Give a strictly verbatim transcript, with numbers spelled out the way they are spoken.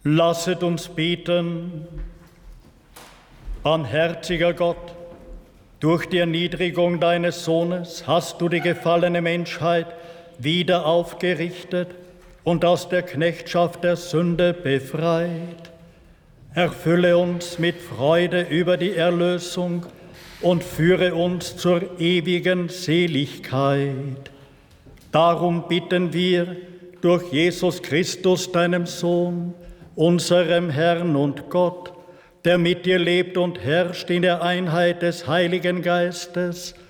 Lasset uns beten. Barmherziger Gott, durch die Erniedrigung deines Sohnes hast du die gefallene Menschheit wieder aufgerichtet und aus der Knechtschaft der Sünde befreit. Erfülle uns mit Freude über die Erlösung und führe uns zur ewigen Seligkeit. Darum bitten wir durch Jesus Christus, deinem Sohn, unserem Herrn und Gott, der mit dir lebt und herrscht in der Einheit des Heiligen Geistes,